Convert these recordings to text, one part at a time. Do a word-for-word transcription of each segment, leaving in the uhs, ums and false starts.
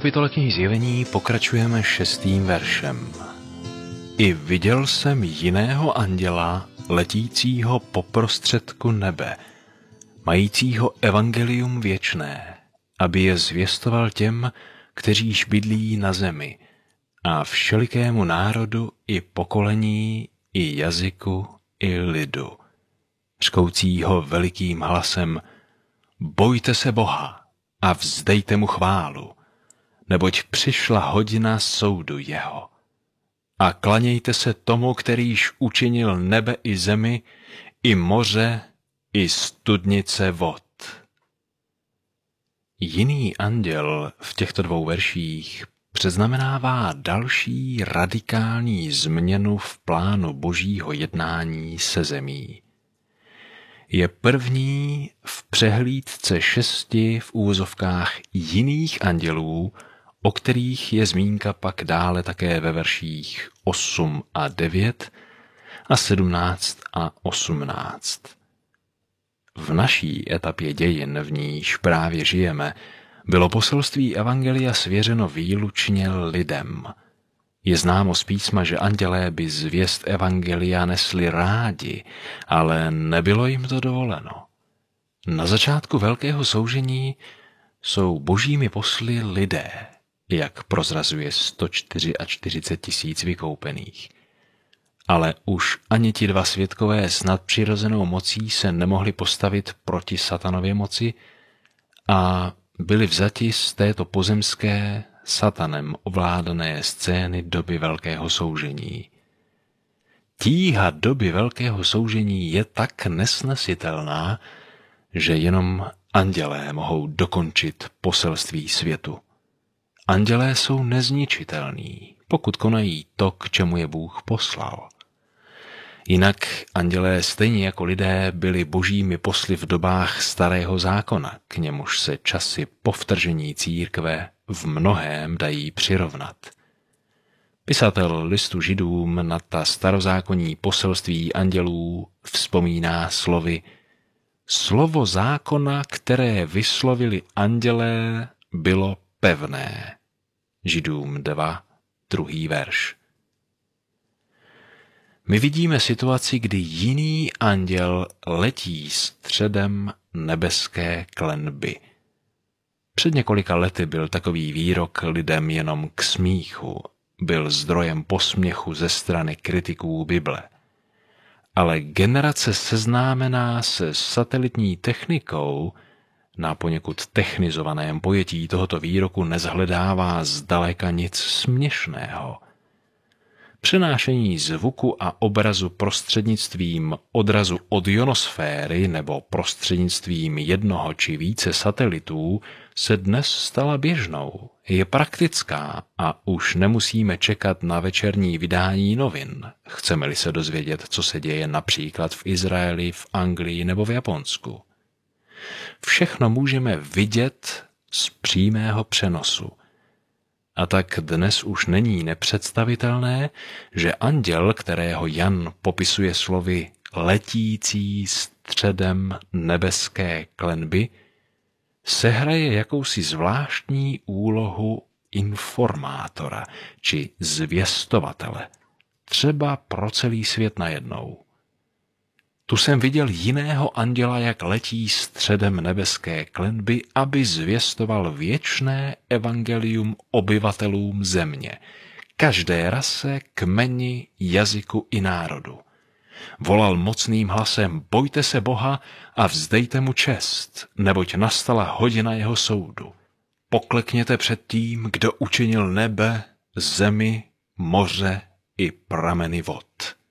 kapitole knihy Zjevení pokračujeme šestým veršem. I viděl jsem jiného anděla, letícího po prostředku nebe, majícího evangelium věčné, aby je zvěstoval těm, kteříž bydlí na zemi, a všelikému národu i pokolení, i jazyku, i lidu. Řkoucího velikým hlasem: Bojte se Boha a vzdejte mu chválu, neboť přišla hodina soudu jeho. A klanějte se tomu, kterýž učinil nebe i zemi, i moře, i studnice vod. Jiný anděl v těchto dvou verších předznamenává další radikální změnu v plánu božího jednání se zemí. Je první v přehlídce šesti v úvozovkách jiných andělů, o kterých je zmínka pak dále také ve verších osm a devět a sedmnáct a osmnáct. V naší etapě dějin, v níž právě žijeme, bylo poselství evangelia svěřeno výlučně lidem. Je známo z písma, že andělé by zvěst evangelia nesli rádi, ale nebylo jim to dovoleno. Na začátku velkého soužení jsou božími posly lidé, jak prozrazuje sto čtyřicet čtyři tisíc vykoupených. Ale už ani ti dva svědkové s nadpřirozenou mocí se nemohli postavit proti satanově moci a byli vzati z této pozemské, satanem ovládané scény doby velkého soužení. Tíha doby velkého soužení je tak nesnesitelná, že jenom andělé mohou dokončit poselství světu. Andělé jsou nezničitelní, pokud konají to, k čemu je Bůh poslal. Jinak andělé stejně jako lidé byli božími posly v dobách starého zákona, k němuž se časy po vtržení církve v mnohém dají přirovnat. Pisatel listu Židům na ta starozákonní poselství andělů vzpomíná slovy: Slovo zákona, které vyslovili andělé, bylo pevné. Židům dva, druhý verš. My vidíme situaci, kdy jiný anděl letí středem nebeské klenby. Před několika lety byl takový výrok lidem jenom k smíchu, byl zdrojem posměchu ze strany kritiků Bible. Ale generace seznámená se satelitní technikou na poněkud technizovaném pojetí tohoto výroku nezhledává zdaleka nic směšného. Přenášení zvuku a obrazu prostřednictvím odrazu od ionosféry nebo prostřednictvím jednoho či více satelitů se dnes stala běžnou, je praktická a už nemusíme čekat na večerní vydání novin, chceme-li se dozvědět, co se děje například v Izraeli, v Anglii nebo v Japonsku. Všechno můžeme vidět z přímého přenosu. A tak dnes už není nepředstavitelné, že anděl, kterého Jan popisuje slovy letící středem nebeské klenby, sehraje jakousi zvláštní úlohu informátora či zvěstovatele, třeba pro celý svět najednou. Tu jsem viděl jiného anděla, jak letí středem nebeské klenby, aby zvěstoval věčné evangelium obyvatelům země, každé rase, kmeni, jazyku i národu. Volal mocným hlasem: Bojte se Boha a vzdejte mu čest, neboť nastala hodina jeho soudu. Poklekněte před tím, kdo učinil nebe, zemi, moře i prameny vod.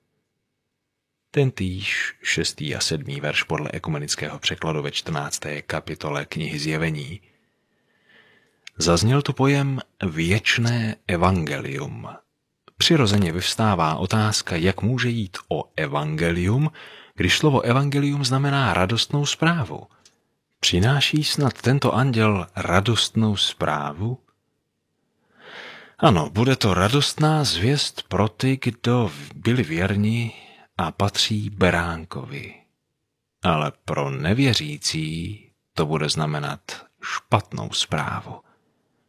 Tentýž šestý a sedmý verš podle ekumenického překladu ve čtrnácté kapitole knihy Zjevení. Zazněl tu pojem věčné evangelium. Přirozeně vyvstává otázka, jak může jít o evangelium, když slovo evangelium znamená radostnou zprávu. Přináší snad tento anděl radostnou zprávu? Ano, bude to radostná zvěst pro ty, kdo byli věrni a patří beránkovi. Ale pro nevěřící to bude znamenat špatnou zprávu.